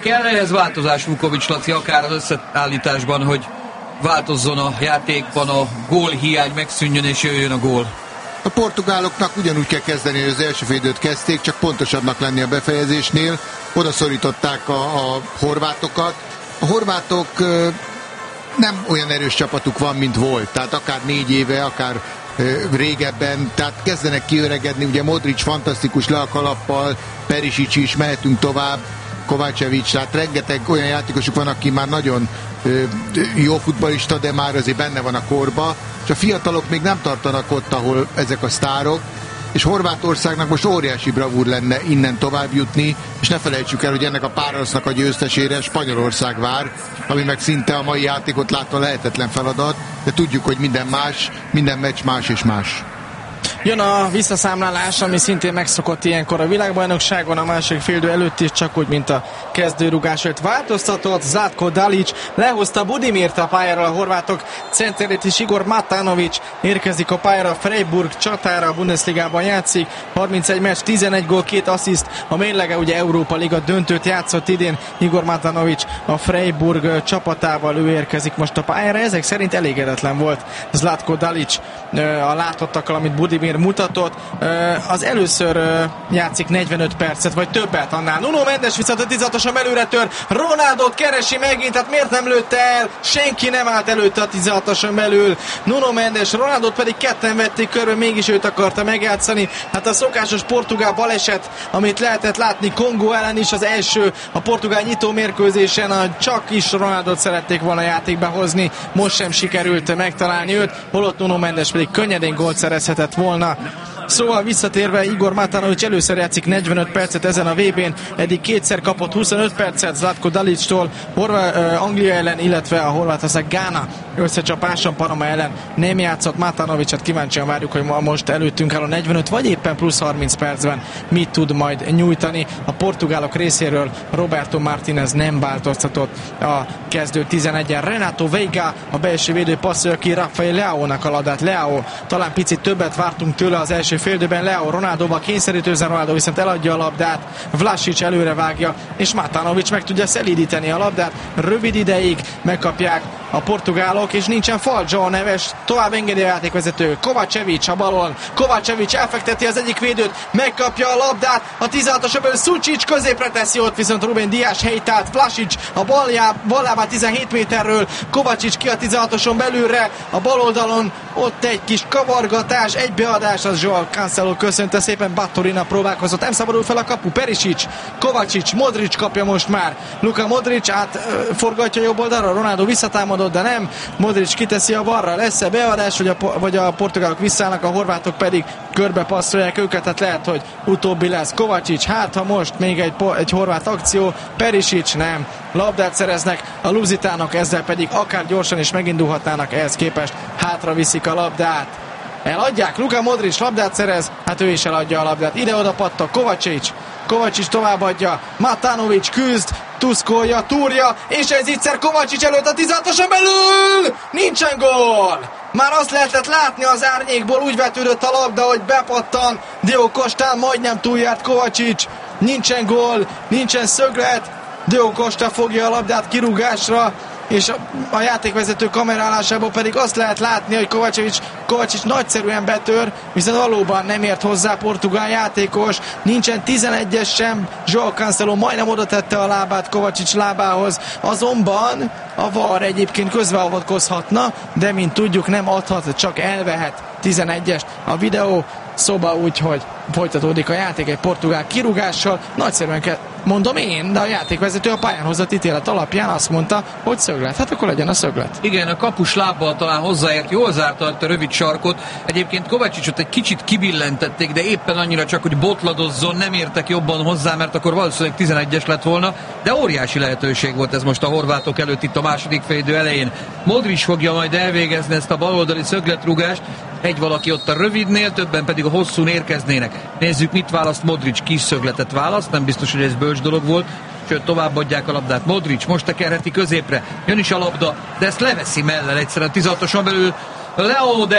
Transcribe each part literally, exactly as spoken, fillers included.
Kell ehhez változás, Vukovics Laci, akár az összeállításban, hogy változzon a játékban, a gól hiány megszűnjön és jöjjön a gól? A portugáloknak ugyanúgy kell kezdeni, hogy az első félidőt kezdték, csak pontosabbnak lenni a befejezésnél. Oda szorították a, a horvátokat. A horvátok nem olyan erős csapatuk van, mint volt. Tehát akár négy éve, akár régebben, tehát kezdenek kiöregedni. Ugye Modric fantasztikus le a kalappal, Perisic is, mehetünk tovább, Kovacevic, tehát rengeteg olyan játékosuk van, aki már nagyon ö, jó futballista, de már azért benne van a korba, és a fiatalok még nem tartanak ott, ahol ezek a sztárok, és Horvátországnak most óriási bravúr lenne innen tovább jutni, és ne felejtsük el, hogy ennek a párharcnak a győztesére Spanyolország vár, ami meg szinte a mai játékot látva lehetetlen feladat, de tudjuk, hogy minden más, minden meccs más és más. Jön a visszaszámlálás, ami szintén megszokott ilyenkor a világbajnokságon, a második félidő előtt is, csak úgy, mint a kezdőrugás öt változtatott. Zlatko Dalic lehozta Budimirt a pályára, a horvátok centerét is, Igor Matanovic érkezik a pályára, Freiburg csatára, a Bundesligában játszik, harmincegy meccs, tizenegy gól, két assziszt, a mérlege ugye Európa Liga döntőt játszott idén, Igor Matanovic a Freiburg csapatával, ő érkezik most a pályára, ezek szerint elégedetlen volt Zlatko Dalic a látottakkal, amit Budimir mutatott. Az először játszik negyvenöt percet, vagy többet annál. Nuno Mendes viszont a tizenhatoson belőle tör. Ronaldot keresi megint, tehát miért nem lőtte el? Senki nem állt előtte a tizenhatoson belül. Nuno Mendes, Ronaldot pedig ketten vették körbe, mégis őt akarta megjátszani. Hát a szokásos portugál baleset, amit lehetett látni Kongó ellen is, az első a portugál nyitó mérkőzésen, a csak is Ronaldot szerették volna játékba hozni, most sem sikerült megtalálni őt, holott Nuno Mendes pedig könnyedén gólt szerezhetett volna. Szóval visszatérve, Igor Matanovic először játszik negyvenöt percet ezen a vé bén, eddig kétszer kapott huszonöt percet Zlatko Dalictól, Horvá- uh, Anglia ellen, illetve a Horvátország Gána összecsapáson, Panama ellen nem játszott. Matanovicet kíváncsian várjuk, hogy most előttünk áll a negyvenöt, vagy éppen plusz harminc percben mit tud majd nyújtani. A portugálok részéről Roberto Martínez nem változtatott a kezdő tizenegyen. Renato Veiga, a belső védő passzolja ki Rafael Leao-nak a labdát. Leao, talán picit többet vártunk tőle az első félidőben, Leao Ronaldóba kényszerítőzen, Ronaldo viszont eladja a labdát, Vlasic előre vágja, és Matanovic meg tudja szelídíteni a labdát. Rövid ideig megkapják a portugálok, és nincsen fal. João Neves tovább engedi a játékvezető. Kovacevic a balon. Kovacevic elfekteti az egyik védőt, megkapja a labdát, a tizenhatoson belül Sucic középre teszi, ott viszont Ruben Dias helytált. Vlasic a ballábán tizenhét méterről, Kovacic ki a tizenhatoson belülre, a bal oldalon ott egy kis kavargatás, egy beadás, az Joao Cancelo köszönte szépen, Batorina próbálkozott, nem szabadul fel a kapu, Perisic, Kovacic, Modric kapja most már, Luka Modric átforgatja jobb oldalra, Ronaldo visszatámadott, de nem, Modric kiteszi a balra, lesz-e beadás, vagy a, vagy a portugálok visszállnak, a horvátok pedig körbe passzolják őket, tehát lehet, hogy utóbbi lesz. Kovacic, hát ha most még egy, egy horvát akció, Perisic nem, labdát szereznek a luzitánok, ezzel pedig akár gyorsan is megindulhatnának, ehhez képest hátra viszik a labdát. Eladják, Luka Modric labdát szerez, hát ő is eladja a labdát, ide-oda pattak, Kovacic, Kovacic továbbadja, Matanovic küzd, tuszkolja, túrja, és ez egyszer Kovacic előtt a tizenhatoson belül! Nincsen gól! Már azt lehetett látni az árnyékból, úgy vetődött a labda, hogy bepattan, Diogo Costa majdnem túljárt Kovacic, nincsen gól, nincsen szöglet, Diogo Costa fogja a labdát kirúgásra, és a, a játékvezető kamerálásából pedig azt lehet látni, hogy Kovacic, Kovacic nagyszerűen betör, viszont valóban nem ért hozzá portugál játékos, nincsen tizenegyes sem, Joao Cancelo majdnem oda tette a lábát Kovacic lábához, azonban a VAR egyébként közbeavatkozhatna, de mint tudjuk nem adhat, csak elvehet tizenegyest a videó szoba, úgyhogy folytatódik a játék egy portugál kirúgással, nagyszerűen kell, mondom én, de a játékvezető a pályán hozott ítélet alapján azt mondta, hogy szöglet, hát akkor legyen a szöglet. Igen, a kapus lábbal talán hozzáért, jól zárta a rövid sarkot, egyébként Kovacicot egy kicsit kibillentették, de éppen annyira csak, hogy botladozzon, nem értek jobban hozzá, mert akkor valószínűleg tizenegyes lett volna, de óriási lehetőség volt ez most a horvátok előtt itt a második félidő elején. Modric fogja majd elvégezni ezt a baloldali szögletrúgást, egy valaki ott a rövidnél, többen pedig a hosszún érkeznének. Nézzük, mit választ Modric, kis szögletet választ, nem biztos, hogy ez bölcs dolog volt, sőt továbbadják a labdát. Modric most tekerheti középre, jön is a labda, de ezt leveszi mellel egyszer a tizenhatoson belül Leo, de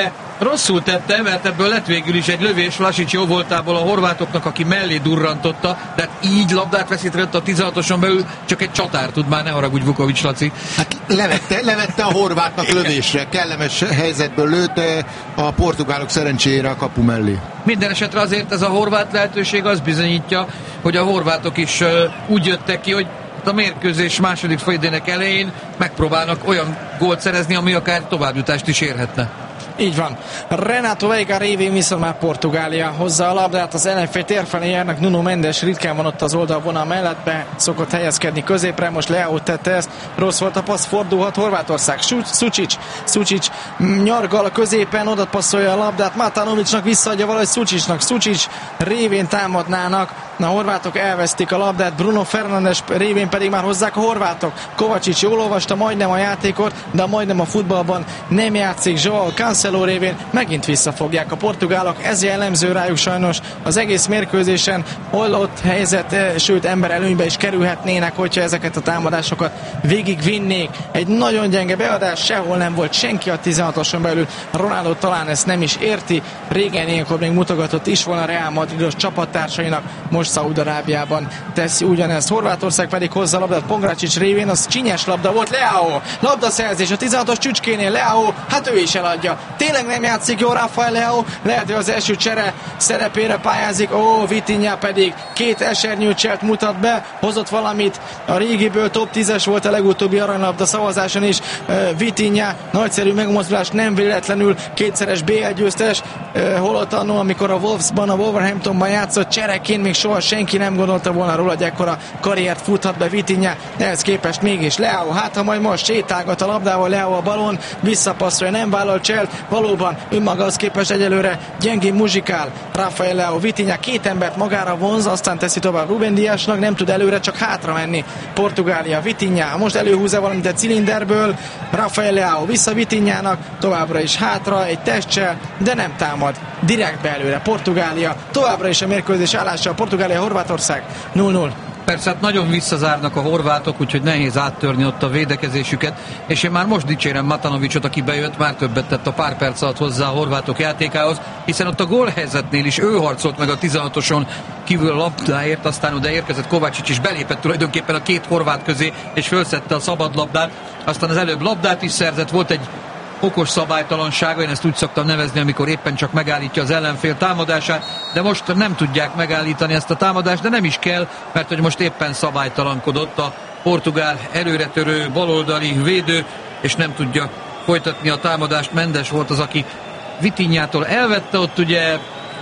rosszul tette, mert ebből lett végül is egy lövés Vlasic jó voltából a horvátoknak, aki mellé durrantotta, de így labdát veszített a tizenhatoson belül, csak egy csatár tud már, ne haragudj Vukovics Laci. Hát levette, levette a horvátnak lövésre, kellemes helyzetből lőtt a portugálok szerencsére a kapu mellé. Minden esetre azért ez a horvát lehetőség az bizonyítja, hogy a horvátok is uh, úgy jöttek ki, hogy a mérkőzés második félidőnek elején megpróbálnak olyan gólt szerezni, ami akár továbbjutást is érhetne. Így van. Renato Veiga révén viszont már Portugália hozza a labdát, az ellenfél tér felé járnak, Nuno Mendes ritkán van ott az oldalvonal mellett, be szokott helyezkedni középre, most Leao tette ezt, rossz volt a passz, fordulhat Horvátország, Sučić, Sučić nyargal a középen, oda passzolja a labdát, Matanovićnak visszaadja valahogy Sučićnak, Sučić révén támadnának, a horvátok elvesztik a labdát, Bruno Fernandes révén pedig már hozzák a horvátok. Kovacic jól olvasta majdnem a játékot, de majdnem a futballban nem játszik. Joao Cancelo révén megint visszafogják a portugálok, ez jellemző rájuk sajnos az egész mérkőzésen, hol ott helyzet, sőt ember előnybe is kerülhetnének, hogyha ezeket a támadásokat végigvinnék. Egy nagyon gyenge beadás, sehol nem volt senki a tizenhatoson belül, Ronaldo talán ezt nem is érti, régen ilyenkor még mutogatott is volna Real Madridos csapattársainak, most Szaúd-Arábiában teszi ugyanezt. Horvátország pedig hozza a labdát Pongracic révén, az csinyes labda volt, Leao, labdaszerzés a tizenhatos csücskénél, Leao, hát ő is eladja. Tényleg nem játszik jó Rafael Leao, lehet, hogy az első csere szerepére pályázik, ó, Vitinha pedig két esernyőcselt mutat be, hozott valamit a régiből, top tízes volt a legutóbbi aranylabda szavazáson is, Vitinha, nagyszerű megmozdulás, nem véletlenül kétszeres bé egy győztes, holott annól, amikor a Wolvesban, a Wolverhamptonban játszott csereként, még soha senki nem gondolta volna róla, hogy ekkora karriert futhat be Vitinha, ehhez képest mégis Leao, hát ha majd most sétálgat a labdával, Leao a balon, visszapasszolja, nem vállal cselt, valóban önmagához képest egyelőre gyengén muzsikál Rafael Leao. Vitinha két embert magára vonz, aztán teszi tovább Ruben Díaznak, nem tud előre, csak hátra menni Portugália. Vitinha most előhúzza valamit a cilinderből, Rafael Leao vissza Vitinhának, továbbra is hátra, egy testcsel, de nem támad. Direkt be előre Portugália, továbbra is a mérkőzés állása, a Portugália-Horvátország null null. Persze hát nagyon visszazárnak a horvátok, úgyhogy nehéz áttörni ott a védekezésüket, és én már most dicsérem Matanovicot, aki bejött, már többet tett a pár perc alatt hozzá a horvátok játékához, hiszen ott a gólhelyzetnél is ő harcolt meg a tizenhatoson kívül a labdáért, aztán oda érkezett Kovacic is, belépett tulajdonképpen a két horvát közé, és fölszedte a szabad labdát, aztán az előbb labdát is szerzett, volt egy okos szabálytalansága, én ezt úgy szoktam nevezni, amikor éppen csak megállítja az ellenfél támadását, de most nem tudják megállítani ezt a támadást, de nem is kell, mert hogy most éppen szabálytalankodott a portugál előretörő baloldali védő, és nem tudja folytatni a támadást. Mendes volt az, aki Vitinhától elvette ott ugye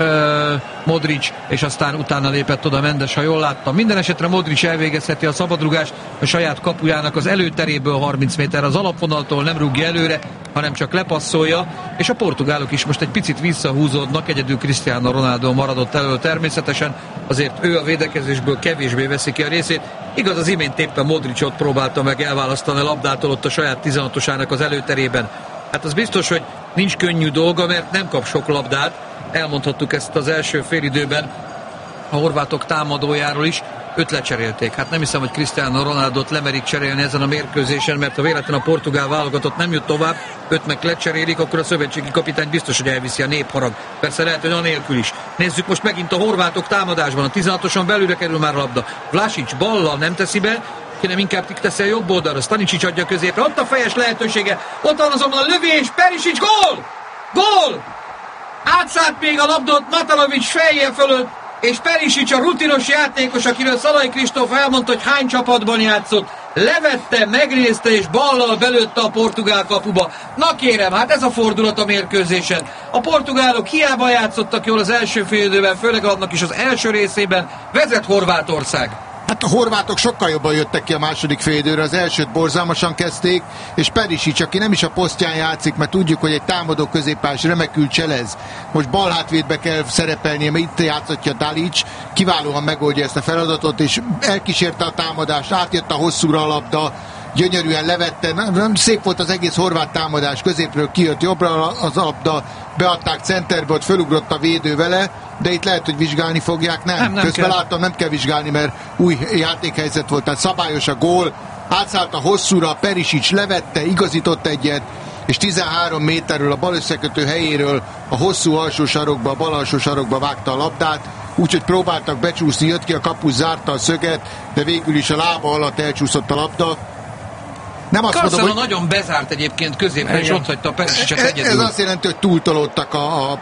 Modric, és aztán utána lépett oda Mendes, ha jól láttam. Minden esetre Modric elvégezheti a szabadrugást a saját kapujának az előteréből harminc méter az alapvonaltól, nem rúgja előre, hanem csak lepasszolja, és a portugálok is most egy picit visszahúzódnak, egyedül Cristiano Ronaldo maradott elől természetesen, azért ő a védekezésből kevésbé veszi ki a részét. Igaz, az imént éppen Modricot próbálta meg elválasztani a labdától ott a saját tizenhatosának az előterében. Hát az biztos, hogy nincs könnyű dolga, mert nem kap sok labdát. Elmondhattuk ezt az első félidőben a horvátok támadójáról is, őt lecserélték. Hát nem hiszem, hogy Cristiano Ronaldot lemerik cserélni ezen a mérkőzésen, mert ha véletlen a portugál válogatott nem jut tovább, őt meg lecserélik, akkor a szövetségi kapitány biztos, hogy elviszi a népharag. Persze lehet, hogy anélkül is. Nézzük most megint a horvátok támadásban. A tizenhatoson belülre kerül már a labda. Vlasic ballal nem teszi be, hanem inkább teszi a jobb oldalra. Stanisic adja középre. Ott a fejes lehetősége. Ott van azonban a lövés. Perisic, gól! Gól! Átszállt még a labdot Matanovic fejjel fölött, és Perisic, a rutinos játékos, akiről Szalai Kristóf elmondta, hogy hány csapatban játszott, levette, megnézte és ballal belőtte a portugál kapuba. Na kérem, hát ez a fordulat a mérkőzésen. A portugálok hiába játszottak jól az első félidőben, főleg annak is az első részében, vezet Horvátország. Hát a horvátok sokkal jobban jöttek ki a második félidőre, az elsőt borzalmasan kezdték, és Perisic, aki nem is a posztján játszik, mert tudjuk, hogy egy támadó középpás remekül cselez. Most balhátvédbe kell szerepelnie, mert itt játszatja Dalic, kiválóan megoldja ezt a feladatot, és elkísérte a támadást, átjött a hosszúra a labda, gyönyörűen levette, nem, szép volt az egész horvát támadás, középről kijött jobbra az labda, beadták centerbe, ott fölugrott a védő vele, de itt lehet, hogy vizsgálni fogják, nem. nem, nem Közben kell. láttam, nem kell vizsgálni, mert új játékhelyzet volt, tehát szabályos a gól, átszállt a hosszúra, Perisic levette, igazított egyet, és tizenhárom méterről a bal összekötő helyéről a hosszú alsó sarokba, a bal alsó sarokba vágta a labdát, úgyhogy próbáltak becsúszni, jött ki a kapus, zárta a szöget, de végül is a lába alatt elcsúszott a labda. Nem azt mondom, hogy... nagyon bezárt egyébként középre, és ott hagyta a Perisicset egyedül. Ez azt jelenti, hogy túltolódtak a, a, a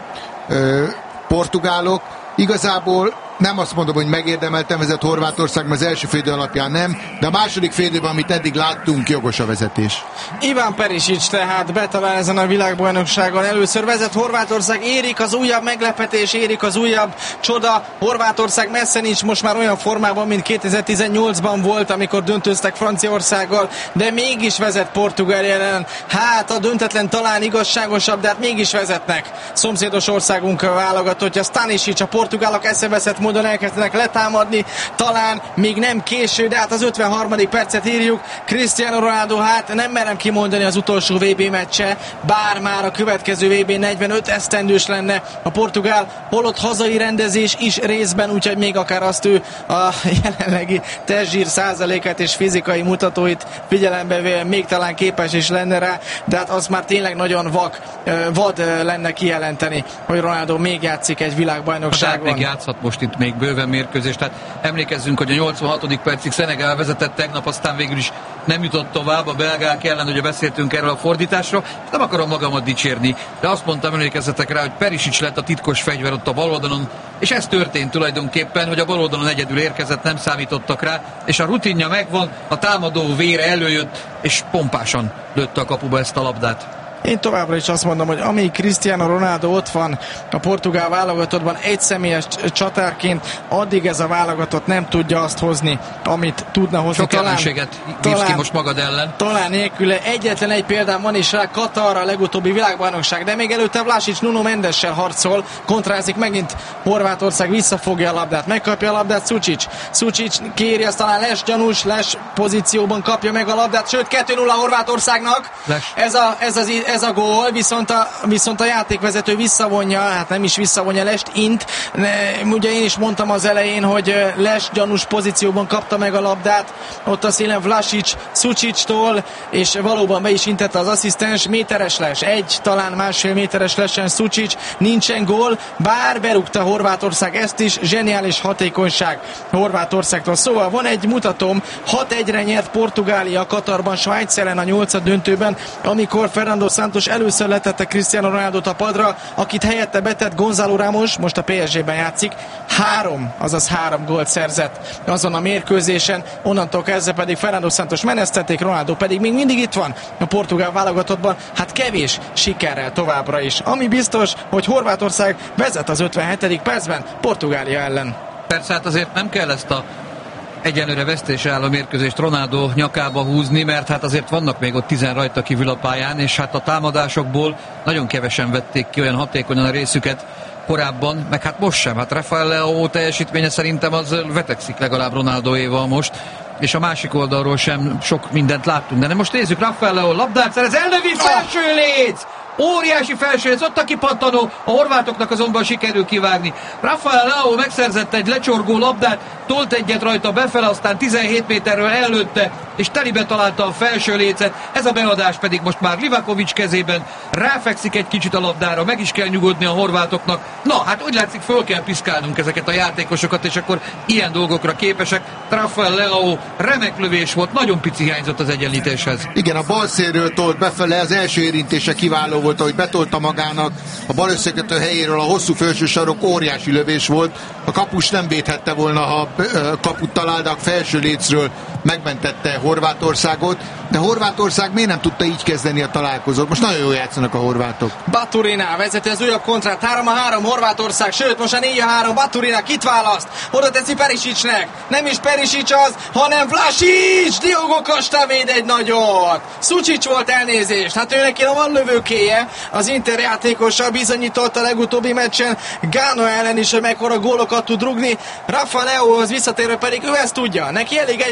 portugálok. Igazából nem azt mondom, hogy megérdemelten vezet Horvátország, mert az első félidő alapján nem, de a második félidőben, amit eddig láttunk, jogos a vezetés. Iván Perisic tehát betalál ezen a világbajnokságon. Először vezet Horvátország, érik az újabb meglepetés, érik az újabb csoda. Horvátország messze nincs most már olyan formában, mint kétezer-tizennyolcban volt, amikor döntőztek Franciaországgal, de mégis vezet Portugália ellen. Hát a döntetlen talán igazságosabb, de hát mégis vezetnek. Szomszédos országunk válogatottja, Stanisic, a portugálok eszeveszett módon elkezdenek letámadni, talán még nem késő, de hát az ötvenharmadik percet írjuk. Cristiano Ronaldo, hát nem merem kimondani az utolsó vé bé meccse, bár már a következő vé bé negyvenöt esztendős lenne a portugál, holott hazai rendezés is részben, úgyhogy még akár azt ő a jelenlegi testzsír százalékát és fizikai mutatóit figyelembe véve még talán képes is lenne rá, de hát az már tényleg nagyon vak, vad lenne kijelenteni, hogy Ronaldo még játszik egy világbajnokságon. Hát még játszhat most itt még bőven mérkőzés, tehát emlékezzünk, hogy a nyolcvanhatodik percig Szenegál vezetett tegnap, aztán végül is nem jutott tovább a belgák ellen, ugye beszéltünk erről a fordításról, nem akarom magamat dicsérni, de azt mondtam, emlékezzetek rá, hogy Perisic lett a titkos fegyver ott a baloldalon, és ez történt tulajdonképpen, hogy a baloldalon egyedül érkezett, nem számítottak rá, és a rutinja megvan, a támadó vére előjött, és pompásan lőtte a kapuba ezt a labdát. Én továbbra is azt mondom, hogy amíg Cristiano Ronaldo ott van a portugál válogatottban egyszemélyes csatárként, addig ez a válogatott nem tudja azt hozni, amit tudna hozni. Sok ellenséget hívsz ki most magad ellen. Talán nélküle egyetlen egy példám van is rá, Katar a legutóbbi világbajnokság, de még előtte Vlasic Nuno Mendessel harcol, kontrázik megint Horvátország, visszafogja a labdát, megkapja a labdát Sučić. Sučić kéri, azt talán Les gyanús, Les pozícióban kapja meg a labdát, sőt kettő nulla Horvátországnak. Les. Ez a, ez az Ez a gól, viszont a, viszont a játékvezető visszavonja, hát nem is visszavonja Lest, int. Ugye én is mondtam az elején, hogy Les gyanús pozícióban kapta meg a labdát, ott a szélen Vlasic Sučićtól, és valóban be is intette az asszisztens, méteres Les, egy, talán másfél méteres lesen Sučić, nincsen gól, bár berúgta Horvátország ezt is, zseniális hatékonyság Horvátországtól. Szóval van egy mutatom, hat egyre nyert Portugália Katarban, Svájc ellen a nyolcad döntőben, amikor Fernando Santos először letette Cristiano Ronaldot a padra, akit helyette betett Gonzalo Ramos, most a pé es gében játszik, három, azaz három gólt szerzett azon a mérkőzésen, onnantól kezdve pedig Fernando Santos menesztették, Ronaldo pedig még mindig itt van a portugál válogatottban, hát kevés sikerrel továbbra is. Ami biztos, hogy Horvátország vezet az ötvenhetedik percben Portugália ellen. Persze, hát azért nem kell ezt a egyenlőre vesztésre álló mérkőzést Ronaldo nyakába húzni, mert hát azért vannak még ott tizen rajta kívül a pályán, és hát a támadásokból nagyon kevesen vették ki olyan hatékonyan a részüket korábban, meg hát most sem. Hát Rafael Leao teljesítménye szerintem az vetekszik legalább Ronaldoéval most, és a másik oldalról sem sok mindent láttunk. De nem most nézzük, Rafael Leao labdát szerez, elnövi felső léc! Óriási felsőléc, ott a kipattanó, a horvátoknak azonban sikerül kivágni. Rafael Leao megszerzett egy lecsorgó labdát, tolt egyet rajta befele, aztán tizenhét méterről előtte, és telibe találta a felső lécet. Ez a beadás pedig most már Livakovic kezében, ráfekszik egy kicsit a labdára, meg is kell nyugodni a horvátoknak. Na, hát úgy látszik, föl kell piszkálnunk ezeket a játékosokat, és akkor ilyen dolgokra képesek. Rafael Leao remek lövés volt, nagyon pici hiányzott az egyenlítéshez. Igen, a bal szélről tolt befele, az első érintése kiváló volt, ahogy betolta magának a bal összekötő helyéről, a hosszú felső sarok, óriási lövés volt. A kapus nem védhette volna, ha kaput talál, de a felső lécről megmentette Horvátországot, de Horvátország miért nem tudta így kezdeni a találkozót? Most nagyon jól játszanak a horvátok. Baturina vezeti az újabb kontrát, három a három Horvátország, sőt most a négy a három, Baturina kit választ? Oda teszi Perisicnek, nem is Perisic az, hanem Vlasic, Diogo Costa véd egy nagyot. Sučić volt, elnézést, hát ő neki van lövőkéje, az Inter játékosa bizonyított a legutóbbi meccsen Gano ellen is, hogy mekkora gólokat tud rugni. Rafa Leóhoz visszatérve pedig ő ezt tudja, neki elég egy megmozdulás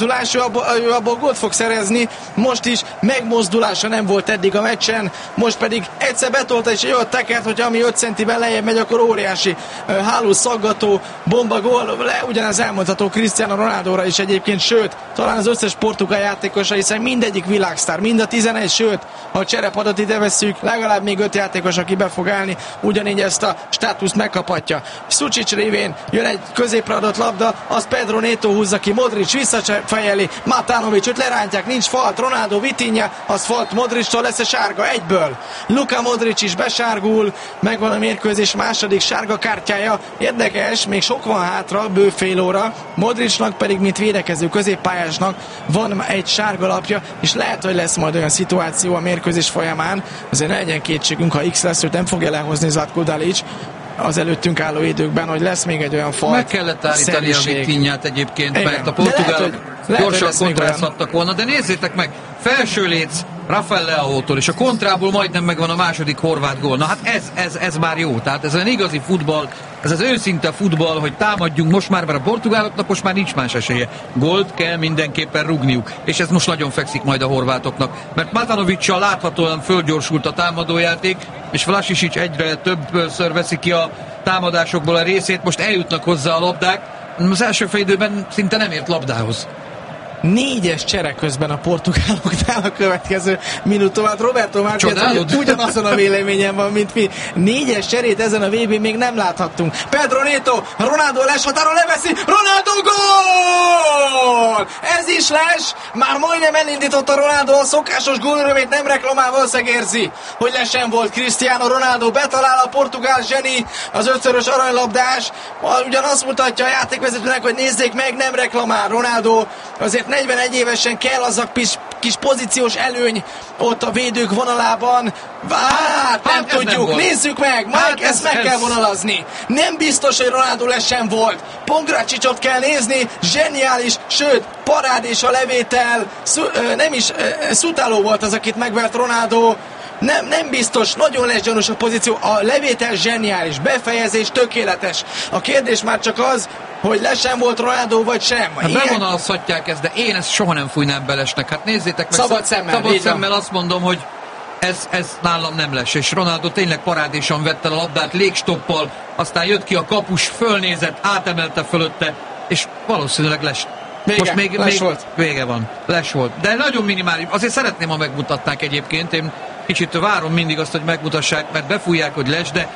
megmozdulás, ő abból, ő abból gólt fog szerezni, most is megmozdulása nem volt eddig a meccsen, most pedig egyszer betolta és egy olyan tekert, hogy ami öt centiben lejjebb megy, akkor óriási háló szaggató bomba gól, le, ugyanez elmondható Cristiano Ronaldóra is egyébként, sőt, talán az összes portugál játékosa, hiszen mindegyik világsztár, mind a tizenegy, sőt, ha a cserepadot ide vesszük, legalább még öt játékos, aki be fog állni, ugyanígy ezt a státuszt megkaphatja. Sucsic révén jön egy középre adott labda, az Pedro Neto húzza ki, Modric visszafejeli, Matanovic, őt lerántják, nincs falt, Ronaldo, Vitinha, az falt Modrictól, lesz a sárga egyből. Luka Modric is besárgul, megvan a mérkőzés második sárga kártyája, érdekes, még sok van hátra, bő fél óra, Modricnak pedig, mint védekező középpályásnak van egy sárga lapja, és lehet, hogy lesz majd olyan szituáció a mérkőzés folyamán, azért ne legyen kétségünk, ha X lesz, őt nem fogja lehozni Zlatko Dalic az előttünk álló időkben, hogy lesz még egy olyan fajt. Meg kellett állítani a Vitinhát egyébként, igen, mert a portugálok gyorsan kontrázhattak volna, de nézzétek meg, felső léc Rafael Leao-tól, és a kontrából majdnem megvan a második horvát gól. Na hát ez, ez, ez már jó, tehát ez egy igazi futball, ez az őszinte futball, hogy támadjunk most már, mert a portugáloknak most már nincs más esélye. Gólt kell mindenképpen rúgniuk, és ez most nagyon fekszik majd a horvátoknak, mert Matanovic-sal láthatóan fölgyorsult a támadójáték, és Vlasic egyre többször veszi ki a támadásokból a részét, most eljutnak hozzá a labdák, az első fél időben szinte nem ért labdához. Négyes csere közben a portugáloknál a következő minutumát. Roberto Martínez ugyanazon a véleményen van, mint mi. Négyes cserét ezen a vé bén még nem láthattunk. Pedro Neto, Ronaldo leshatáron leveszi, Ronaldo gól! Ez is les, már majdnem elindította Ronaldo a szokásos gólörömét, nem reklamál, valószínűleg érzi, hogy lesen volt Cristiano Ronaldo, betalál a portugál zseni, az ötszörös aranylabdás, ugyanazt mutatja a játékvezetőnek, hogy nézzék meg, nem reklamál Ronaldo, azért negyvenegy évesen kell az a kis, kis pozíciós előny ott a védők vonalában. Hát, nem hát tudjuk, nem nézzük meg, Mike, hát ezt ez, meg ez... kell vonalazni. Nem biztos, hogy Ronaldo lesen volt. Pongracicsot kell nézni, zseniális, sőt, parádés a levétel. Szú, nem is, Szutáló volt az, akit megvert Ronaldo. Nem, nem biztos, nagyon lesz gyanús a pozíció, a levétel zseniális, befejezés tökéletes. A kérdés már csak az, hogy lesen volt Ronaldo vagy sem. Hát ilyen... bevonalazhatják ezt, de én ezt soha nem fújnám belesnek. Hát nézzétek meg, szabad szemmel, szabad szemmel azt mondom, hogy ez, ez nálam nem les. És Ronaldo tényleg parádésan vette a labdát, légstoppal, aztán jött ki a kapus, fölnézett, átemelte fölötte, és valószínűleg les. Vége, most még, les még volt. Vége van, les volt. De nagyon minimális, azért szeretném, ha megmutatnák egyébként. Én kicsit várom mindig azt, hogy megmutassák, mert befújják, hogy les, de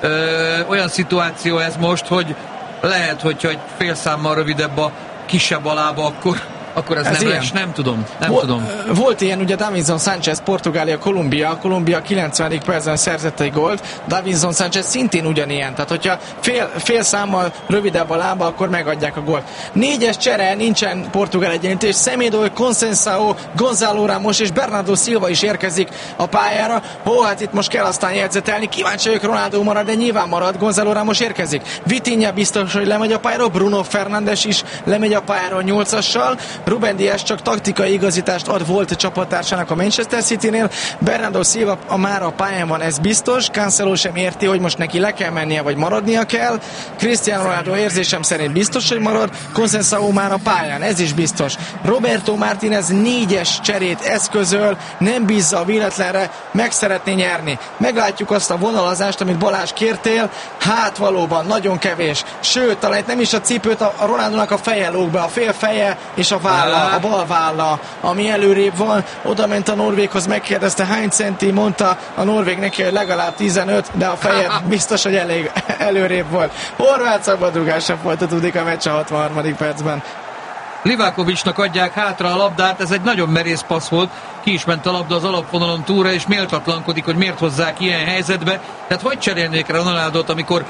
ö, olyan szituáció ez most, hogy lehet, hogyha egy fél számmal rövidebb a kisebb a lába, akkor, akkor ez, ez nem les, nem tudom, nem Vol, tudom. Volt ilyen, ugye Davinson Sánchez, Portugália, Kolumbia, Kolumbia kilencvenedik percben szerzett egy gólt, Davinson Sánchez szintén ugyanilyen, tehát hogyha fél, fél számmal rövidebb a lába, akkor megadják a gólt. Négyes csere, nincsen portugál egyenlítés, Semedo, Conceição, Gonzalo Ramos és Bernardo Silva is érkezik a pályára. Ó, hát itt most kell aztán jegyzetelni, kíváncsi vagyok, Ronaldo marad, de nyilván marad, Gonzalo Ramos érkezik. Vitinha biztos, hogy lemegy a pályáról, Bruno Fernandes is lemegy a pályáról nyolcassal, Ruben Dias csak taktikai igazítást ad volt a csapattársának a Manchester Citynél, Bernardo Silva a már a pályán van, ez biztos, Cancelo sem érti, hogy most neki le kell mennie, vagy maradnia kell, Cristiano Ronaldo érzésem szerint biztos, hogy marad, Conceição már a pályán, ez is biztos. Roberto Martínez négyes cserét eszközöl, nem bízza a véletlenre, meg szeretné nyerni. Meglátjuk azt a vonalazást, amit Balázs kértél, hát valóban nagyon kevés. Sőt, talán nem is a cipőt, a Ronaldónak a feje lóg be, a fél feje és a válla, a bal válla, ami előrébb van. Oda ment a norvéghoz, megkérdezte hány centi, mondta a norvég neki, hogy legalább tizenöt, de a feje biztos, hogy elég előrébb volt. Horváth szabadrugásra folytatódik a meccs a hatvanharmadik percben. Livakovicsnak adják hátra a labdát, ez egy nagyon merész passz volt, ki is ment a labda az alapvonalon túlra, és méltatlankodik, hogy miért hozzák ilyen helyzetbe. Tehát hogy cserélnék rá Ronaldot, amikor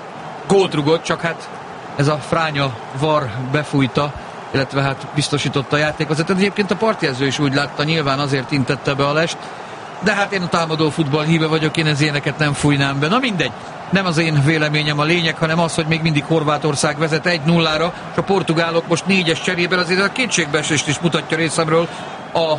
gólt rugott, csak hát ez a fránya var befújta, illetve hát biztosította a játékvezetőt. Egyébként a partjelző is úgy látta, nyilván azért intette be a lest, de hát én a támadó futball híve vagyok, én ez ilyeneket nem fújnám be. Na mindegy, nem az én véleményem a lényeg, hanem az, hogy még mindig Horvátország vezet egy nullára, és a portugálok most négyes cserében azért a kétségbeesést is mutatja részemről a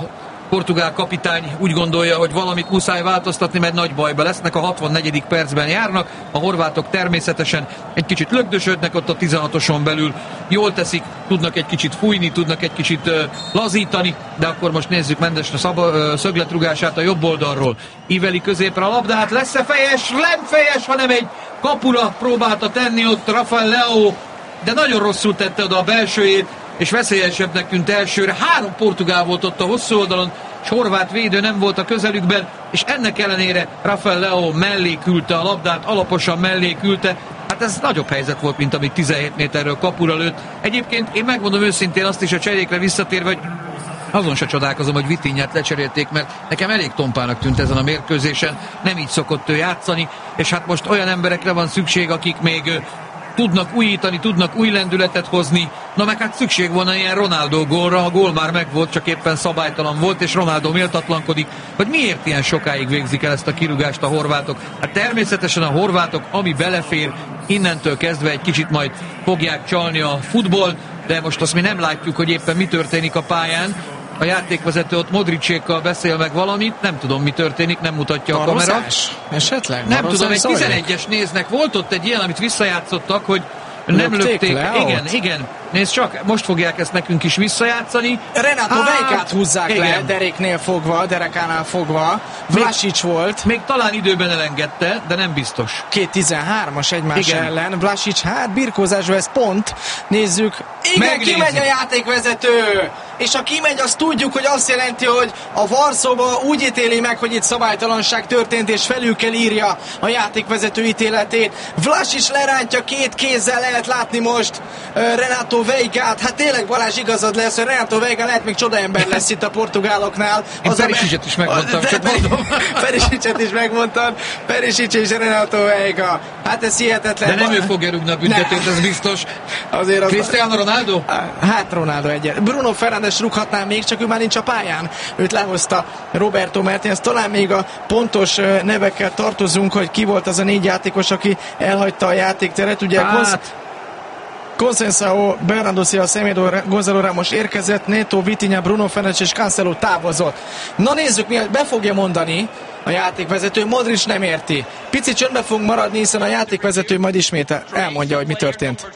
portugál kapitány úgy gondolja, hogy valamit muszáj változtatni, mert nagy bajba lesznek, a hatvannegyedik percben járnak, a horvátok természetesen egy kicsit lögdösödnek ott a tizenhatoson belül, jól teszik, tudnak egy kicsit fújni, tudnak egy kicsit uh, lazítani, de akkor most nézzük Mendesre szaba, uh, szögletrugását a jobb oldalról. Iveli középre a labda, hát lesz-e fejes? Nem fejes, hanem egy kapura próbálta tenni ott Rafael Leao, de nagyon rosszul tette oda a belsőjét, és veszélyesebbnek tűnt elsőre. Három portugál volt ott a hosszú oldalon, és horvát védő nem volt a közelükben, és ennek ellenére Rafael Leao mellé küldte a labdát, alaposan mellé küldte. Hát ez nagyobb helyzet volt, mint amit tizenhét méterről kapura lőtt. Egyébként én megmondom őszintén azt is a cserékre visszatérve, hogy azon se csodálkozom, hogy Vitinhát lecserélték, mert nekem elég tompának tűnt ezen a mérkőzésen, nem így szokott ő játszani, és hát most olyan emberekre van szükség, akik még tudnak újítani, tudnak új lendületet hozni, na meg hát szükség volna ilyen Ronaldo gólra, a gól már megvolt, csak éppen szabálytalan volt, és Ronaldo méltatlankodik, hogy miért ilyen sokáig végzik el ezt a kirúgást a horvátok. Hát természetesen a horvátok, ami belefér, innentől kezdve egy kicsit majd fogják csalni a futball, de most azt mi nem látjuk, hogy éppen mi történik a pályán. A játékvezető ott Modricsékkal beszél meg valamit, nem tudom, mi történik, nem mutatja a kamera. Esetleg? Nem tudom, egy tizenegyes néznek. Volt ott egy ilyen, amit visszajátszottak, hogy nem lökték. lökték. Le, igen, ott? igen. Nézd csak, most fogják ezt nekünk is visszajátszani. Renato hát, Veikát húzzák igen. le, deréknél fogva, derekánál fogva. Vlasic volt. Még talán időben elengedte, de nem biztos. Két tizenhármas egymás igen. ellen. Vlasic, hát birkózásban ez pont. Nézzük. Igen, Megnézzük. Kimegy a játékvezető! És ha kimegy, azt tudjuk, hogy azt jelenti, hogy a Varsóba úgy ítéli meg, hogy itt szabálytalanság történt, és felül kell írja a játékvezető ítéletét. Vlasic lerántja két kézzel, lehet látni most uh, Renato Veikát. Hát tényleg Balázs igazad lesz, hogy Renato Veika lehet még csodaember lesz itt a portugáloknál. Én Perisicet is megmondtam, csak mondom. Perisicet is megmondtam. Perisic és Renato Veika. Hát ez hihetetlen. De nem ő fogja rúgni a büntetőt, ez biztos. Azért az Cristiano Ronaldo? Hát Ronaldo egyet. Bruno Fernandes rúghatná még, csak ő már nincs a pályán. Őt lehozta Roberto Martínez. Talán még a pontos nevekkel tartozunk, hogy ki volt az a négy játékos, aki elhagyta a játékteret. Ugye hát. Conceição, Bernardo Silva, Semedo, Gonzalo Ramos érkezett, Neto, Vitinha, Bruno Fernandes és Cancelo távozott. Na nézzük, mi be fogja mondani a játékvezető. Modric nem érti. Pici csöndbe fogunk maradni, hiszen a játékvezető majd ismét elmondja, hogy mi történt.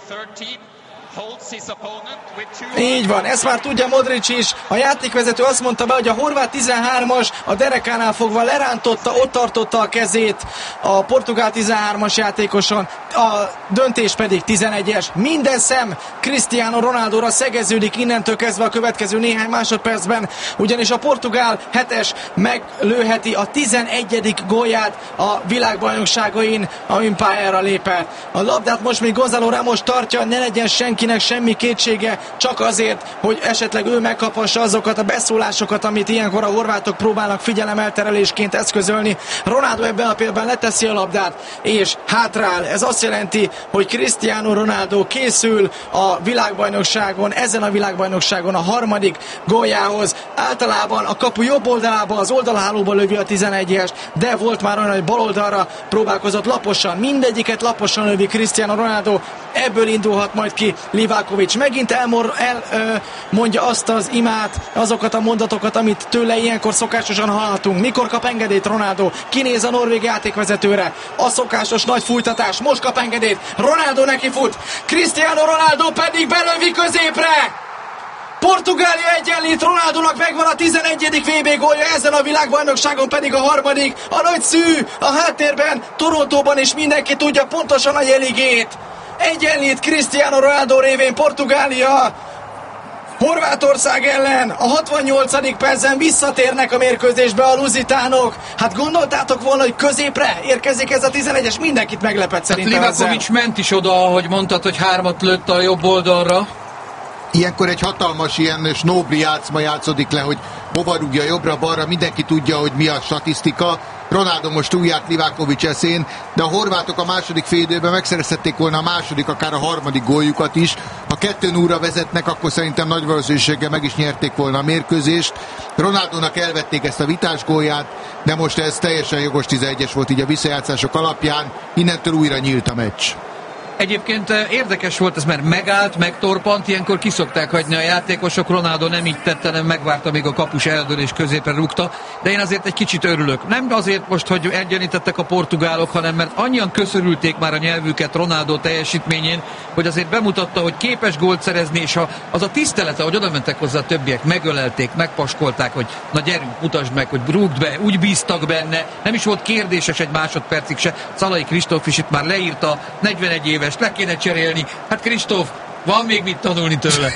Így van, ezt már tudja Modric is. A játékvezető azt mondta be, hogy a horvát tizenhármas a derekánál fogva lerántotta, ott tartotta a kezét a portugál tizenhármas játékoson, a döntés pedig tizenegyes. Minden szem Cristiano Ronaldóra szegeződik innentől kezdve a következő néhány másodpercben, ugyanis a portugál hetes meglőheti a tizenegyedik gólját a világbajnokságain, amin pályára lépett. A labdát most még Gonzalo Ramos tartja, ne legyen senkinek semmi kétsége, csak azért, hogy esetleg ő megkaphassa azokat a beszólásokat, amit ilyenkor a horvátok próbálnak figyelemelterelésként eszközölni. Ronaldo ebben a pillanatban leteszi a labdát, és hátrál. Ez azt jelenti, hogy Cristiano Ronaldo készül a világbajnokságon, ezen a világbajnokságon a harmadik góljához. Általában a kapu jobb oldalába, az oldalhálóba lövi a tizenegyes, de volt már olyan, hogy bal oldalra próbálkozott laposan. Mindegyiket laposan lövi Cristiano Ronaldo. Ebből indulhat majd ki Livakovic. Megint elmor, el, ö, mondja azt az imát, azokat a mondatokat, amit tőle ilyenkor szokásosan hallhatunk. Mikor kap engedélyt Ronaldo? Kinéz a norvég játékvezetőre. A szokásos nagy fújtatás. Most kap engedélyt. Ronaldo neki fut. Cristiano Ronaldo pedig belövi középre. Portugália egyenlít, Ronaldónak megvan a tizenegyedik vé bé gólja, ezen a világbajnokságon pedig a harmadik. A nagy szű a háttérben, Torontóban is mindenki tudja pontosan a jeligét. Egyenlít Cristiano Ronaldo révén Portugália Horvátország ellen. A hatvannyolcadik percen visszatérnek a mérkőzésbe a luzitánok. Hát gondoltátok volna, hogy középre érkezik ez a tizenegyes? Mindenkit meglepett szerintem. Hát Livakovic ment is oda, ahogy mondtad, hogy hármat lőtt a jobb oldalra. Ilyenkor egy hatalmas ilyen snóbli játszma játszódik le, hogy hova rúgja jobbra-balra, mindenki tudja, hogy mi a statisztika. Ronaldo most túl járt Livakovic eszén, de a horvátok a második félidőben megszerezhették volna a második, akár a harmadik góljukat is. Ha kettő nullra vezetnek, akkor szerintem nagy valószínűséggel meg is nyerték volna a mérkőzést. Ronaldónak elvették ezt a vitás gólját, de most ez teljesen jogos tizenegyes volt így a visszajátszások alapján. Innentől újra nyílt a meccs. Egyébként érdekes volt ez, mert megállt, megtorpant, ilyenkor kiszokták hagyni a játékosok, Ronaldo nem így tette, nem megvárta, még a kapus eldől és középre rúgta, de én azért egy kicsit örülök. Nem azért most, hogy egyenítettek a portugálok, hanem mert annyian köszörülték már a nyelvüket Ronaldo teljesítményén, hogy azért bemutatta, hogy képes gólt szerezni, és a, az a tisztelete, hogy oda mentek hozzá a többiek, megölelték, megpaskolták, hogy na gyerünk, mutasd meg, hogy rúgd be, úgy bíztak benne, nem is volt kérdéses egy másodpercig se. Szalai Kristóf is itt már leírta, negyvenegy éves, le kéne cserélni. Hát Kristóf, van még mit tanulni tőle.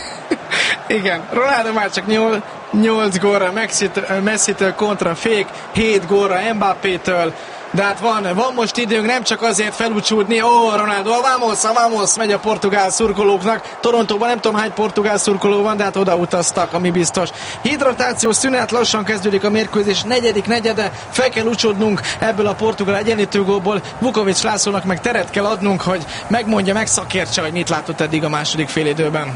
Igen, Ronaldo már csak nyolc gólra Messi-től kontra fék, hét gólra Mbappétől, de hát van, van most időnk nem csak azért felúcsúdni, ó, oh, Ronaldo, vamos, vamos, megy a portugál szurkolóknak. Torontóban nem tudom hány portugál szurkoló van, de hát oda utaztak, ami biztos. Hidratációs szünet, lassan kezdődik a mérkőzés, negyedik negyede, fel kell úcsúdnunk ebből a portugál egyenlítőgólból. Vukovics Lászlónak meg teret kell adnunk, hogy megmondja, megszakértse, hogy mit látott eddig a második félidőben.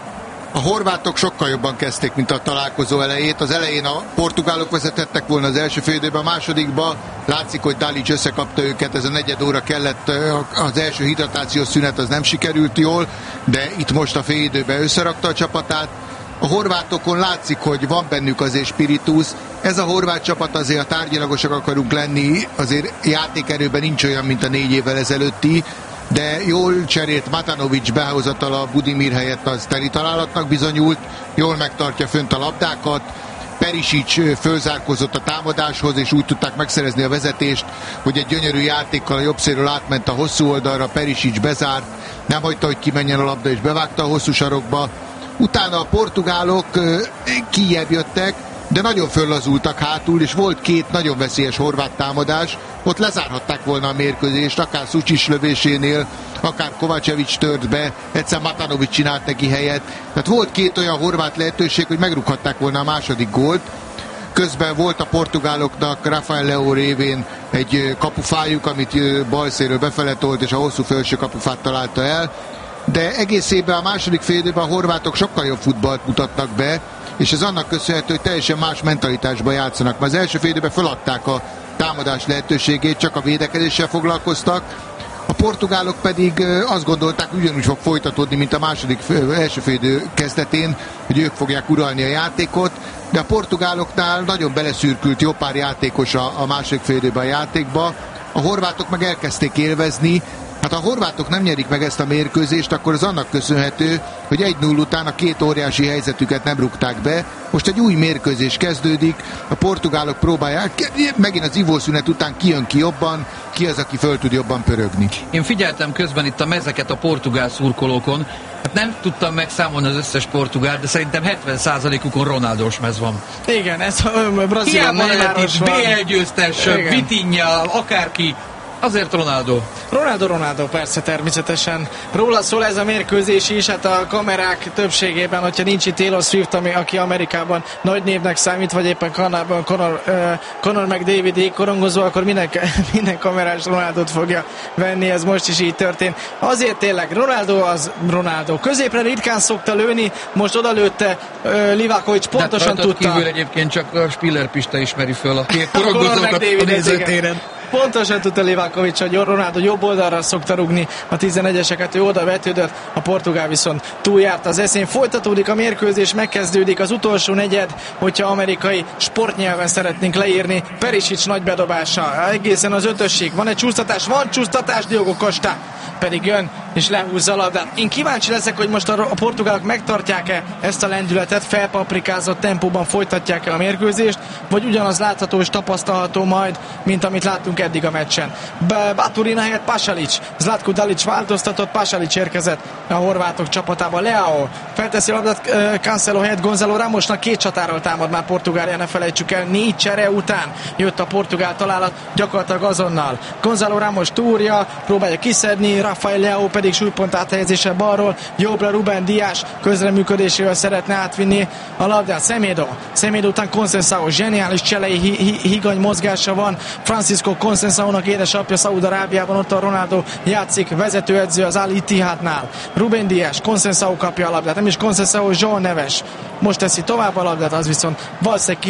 A horvátok sokkal jobban kezdték, mint a találkozó elejét. Az elején a portugálok vezetettek volna az első félidőben, a másodikban látszik, hogy Dalic összekapta őket, ez a negyed óra kellett, az első hidratációs szünet az nem sikerült jól, de itt most a félidőben összerakta a csapatát. A horvátokon látszik, hogy van bennük azért spiritus. Ez a horvát csapat azért, a tárgyilagosak akarunk lenni, azért játékerőben nincs olyan, mint a négy évvel ezelőtti, de jól cserélt Matanovic behozatala a Budimir helyett az teli találatnak bizonyult, jól megtartja fönt a labdákat, Perisic fölzárkózott a támadáshoz, és úgy tudták megszerezni a vezetést, hogy egy gyönyörű játékkal a jobb szélről átment a hosszú oldalra, Perisic bezárt, nem hagyta, hogy kimenjen a labda, és bevágta a hosszú sarokba. Utána a portugálok kijebb jöttek, de nagyon föllazultak hátul, és volt két nagyon veszélyes horvát támadás, ott lezárhatták volna a mérkőzést, akár Szucsis lövésénél, akár Kovacevic tört be, egyszer Matanovic csinált neki helyet. Tehát volt két olyan horvát lehetőség, hogy megrúghatták volna a második gólt. Közben volt a portugáloknak Rafael Leao révén egy kapufájuk, amit balszéről befele tolt, és a hosszú felső kapufát találta el. De egészében a második félidőben a horvátok sokkal jobb futballt mutatnak be, és ez annak köszönhető, hogy teljesen más mentalitásban játszanak. Mert az első félidőben feladták a támadás lehetőségét, csak a védekezéssel foglalkoztak. A portugálok pedig azt gondolták, ugyanúgy fog folytatódni, mint a második első félidő kezdetén, hogy ők fogják uralni a játékot, de a portugáloknál nagyon beleszürkült jó pár játékos a, a második félidőben a játékba. A horvátok meg elkezdték élvezni. Hát ha a horvátok nem nyerik meg ezt a mérkőzést, akkor az annak köszönhető, hogy egy null után a két óriási helyzetüket nem rúgták be. Most egy új mérkőzés kezdődik, a portugálok próbálják, megint az ivószünet után ki jön ki jobban, ki az, aki föl tud jobban pörögni. Én figyeltem közben itt a mezeket a portugál szurkolókon, hát nem tudtam megszámolni az összes portugál, de szerintem hetven százalékukon Ronaldós mez van. Igen, ez a brazil hiába lehet itt bé el győztes, Vitinha, akárki, azért Ronaldo. Ronaldo, Ronaldo, persze, természetesen. Róla szól ez a mérkőzés is, hát a kamerák többségében, hogyha nincs itt Taylor Swift, ami, aki Amerikában nagy névnek számít, vagy éppen Kanadában Conor, uh, Conor McDavid jégkorongozó, akkor minden, minden kamerás Ronaldot fogja venni, ez most is így történt. Azért tényleg, Ronaldo az Ronaldo. Középre ritkán szokta lőni, most odalőtte uh, Livakovic, pontosan de tudta. Kívül egyébként csak a Spiller Pista ismeri föl a jégkorongozókat a nézőtéren. Pontosan tudta Livakovic, hogy Ronaldo jobb oldalra szokta rugni a tizenegyeseket, ő oda vetődött, a portugál viszont túljárt az eszén. Folytatódik a mérkőzés, megkezdődik az utolsó negyed, hogyha amerikai sportnyelven szeretnénk leírni. Perisic nagy bedobása, egészen az ötösség. Van egy csúsztatás, van csúsztatás, Diogo Costa pedig jön és lehúzza a labdát. Én kíváncsi leszek, hogy most a portugálok megtartják-e ezt a lendületet, felpaprikázott tempóban folytatják-e a mérkőzést, vagy ugyanaz látható és tapasztalható majd, mint amit láttunk eddig a meccsen. Baturina helyett Pasalic, Zlatko Dalic változtatott, Pasalic érkezett a horvátok csapatába. Leao felteszi a labdát Cancelo helyett Gonzalo Ramosnak, két csatáról támad már Portugália, ne felejtsük el, négy csere után jött a portugál találat, gyakorlatilag azonnal. Gonzalo Ramos túrja, próbálja kiszedni, Rafael Leao pedig súlypont áthelyezése balról, jobbra Ruben Dias közreműködésével szeretne átvinni a labdát. Semedo, Semedo után Conceição, zseniális cselei hi- hi- higany mozgása van, Francisco Conceiçónak édesapja Szaúd-Arábiában, ott a Ronaldo játszik, vezetőedző az Al Ittihadnál. Ruben Dias, Conceição kapja a labdát, nem is Conceição, João Neves most teszi tovább a labdát, az viszont valószínűleg ki fog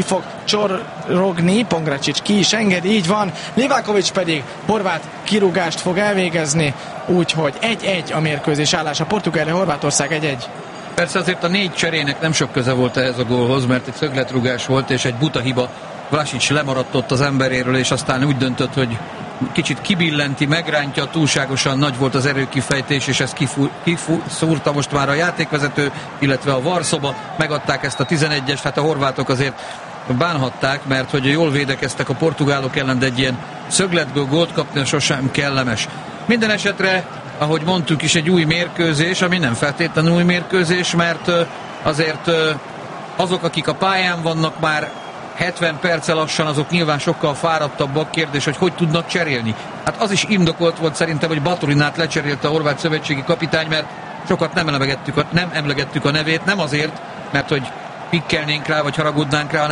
csorogni, Pongracsics ki is engedi, így van, Livakovics pedig horvát kirúgást fog elvégezni, úgyhogy egy-egy a mérkőzés állása. Portugália, Horvátország egy-egy. Persze azért a négy cserének nem sok köze volt ehhez a gólhoz, mert egy szögletrugás volt, és egy buta hiba. Vlasics lemaradt ott az emberéről, és aztán úgy döntött, hogy kicsit kibillenti, megrántja, túlságosan nagy volt az erőkifejtés, és ezt kiszúrta most már a játékvezető, illetve a Varszoba, megadták ezt a tizenegyes, hát a horvátok azért bánhatták, mert hogy jól védekeztek a portugálok ellen, de egy ilyen szögletből gólt kapni sosem kellemes. Minden esetre, ahogy mondtuk is, egy új mérkőzés, ami nem feltétlenül új mérkőzés, mert azért azok, akik a pályán vannak már hetven perccel lassan, azok nyilván sokkal fáradtabbak. Kérdés, hogy hogy tudnak cserélni. Hát az is indokolt volt szerintem, hogy Baturinát lecserélte a horvát szövetségi kapitány, mert sokat nem emlegettük a, nem emlegettük a nevét, nem azért, mert hogy pikkelnénk rá, vagy haragudnánk rá,